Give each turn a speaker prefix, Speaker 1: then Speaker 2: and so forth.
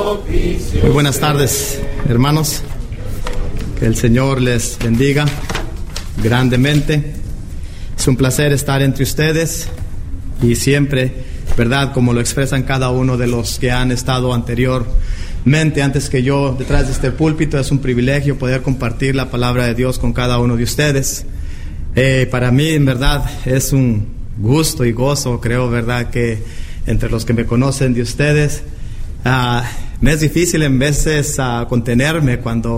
Speaker 1: Muy buenas tardes, hermanos. Que el Señor les bendiga grandemente. Es un placer estar entre ustedes y siempre, ¿verdad? Como lo expresan cada uno de los que han estado anteriormente, antes que yo, detrás de este púlpito, es un privilegio poder compartir la palabra de Dios con cada uno de ustedes. Para mí, en verdad, es un gusto y gozo, creo, ¿verdad? Que entre los que me conocen de ustedes, me es difícil en veces contenerme cuando